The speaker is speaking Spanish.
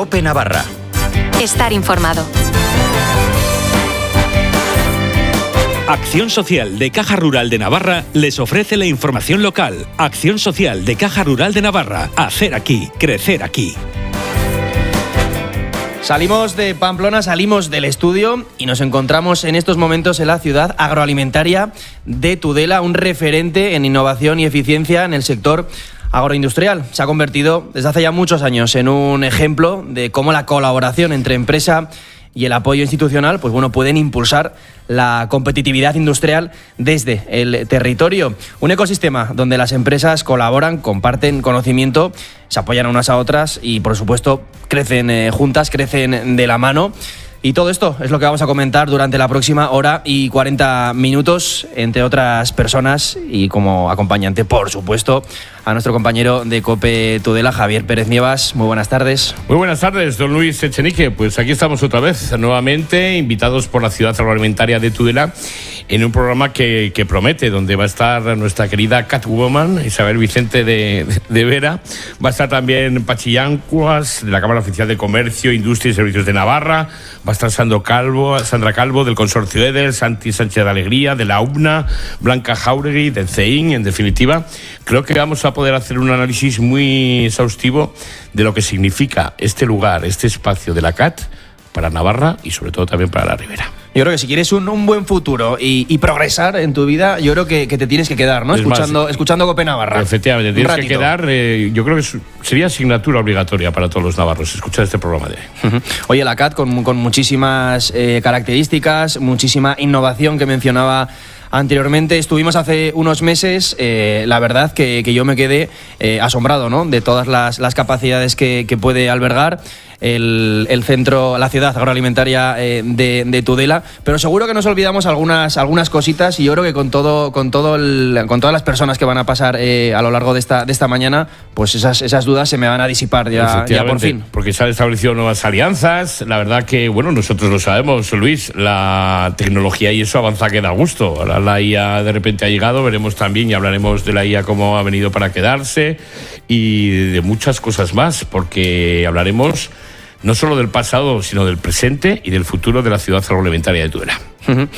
COPE Navarra. Estar informado. Acción Social de Caja Rural de Navarra les ofrece la información local. Acción Social de Caja Rural de Navarra. Hacer aquí, crecer aquí. Salimos de Pamplona, salimos del estudio y nos encontramos en estos momentos en la ciudad agroalimentaria de Tudela, un referente en innovación y eficiencia en el sector agroindustrial. Se ha convertido desde hace ya muchos años en un ejemplo de cómo la colaboración entre empresa y el apoyo institucional, pues bueno, pueden impulsar la competitividad industrial desde el territorio. Un ecosistema donde las empresas colaboran, comparten conocimiento, se apoyan unas a otras y, por supuesto, crecen juntas, crecen de la mano. Y todo esto es lo que vamos a comentar durante la próxima hora y 40 minutos, entre otras personas, y como acompañante, por supuesto, a nuestro compañero de COPE Tudela, Javier Pérez Nievas. Muy buenas tardes. Muy buenas tardes, don Luis Echenique. Pues aquí estamos otra vez, nuevamente, invitados por la ciudad agroalimentaria de Tudela, en un programa que promete, donde va a estar nuestra querida Catwoman, Isabel Vicente de Vera. Va a estar también Pachi Yancuas, de la Cámara Oficial de Comercio, Industria y Servicios de Navarra. Va a estar Sandra Calvo, del Consorcio EDEL, Santi Sánchez de Alegría, de la UBNA, Blanca Jauregui, del CEIN. En definitiva, creo que vamos a poder hacer un análisis muy exhaustivo de lo que significa este lugar, este espacio de la CAT para Navarra y sobre todo también para la Ribera. Yo creo que si quieres un buen futuro y progresar en tu vida, yo creo que te tienes que quedar, ¿no? Escuchando COPE Navarra. Efectivamente, tienes que quedar. Yo creo que sería asignatura obligatoria para todos los navarros escuchar este programa de hoy. Oye, la CAT con muchísimas características, muchísima innovación que mencionaba anteriormente. Estuvimos hace unos meses, la verdad que yo me quedé asombrado, ¿no?, de todas las capacidades que puede albergar el centro, la ciudad agroalimentaria de Tudela, pero seguro que nos olvidamos algunas cositas, y yo creo que con todas las personas que van a pasar a lo largo de esta mañana, pues esas dudas se me van a disipar ya por fin. Porque se han establecido nuevas alianzas. La verdad que, bueno, nosotros lo sabemos, Luis, la tecnología y eso avanza que da gusto. Ahora la IA de repente ha llegado, veremos también y hablaremos de la IA cómo ha venido para quedarse y de muchas cosas más, porque hablaremos no solo del pasado, sino del presente y del futuro de la ciudad agroalimentaria de Tudela.